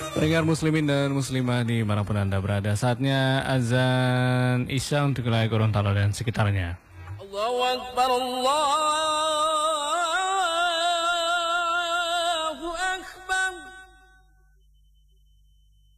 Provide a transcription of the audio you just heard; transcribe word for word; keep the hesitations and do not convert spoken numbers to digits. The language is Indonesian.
Pendengar muslimin dan muslimah dimanapun Anda berada, saatnya azan Isya untuk wilayah Gorontalo dan sekitarnya. Allahu Akbar, Allahu Akbar.